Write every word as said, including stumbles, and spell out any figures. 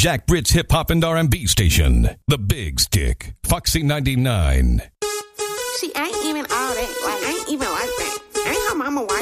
Jack Britt's hip hop and R and B station, The Big Stick, Foxy ninety-nine. See, I ain't even all that. Like, I ain't even like that. I ain't how mama was.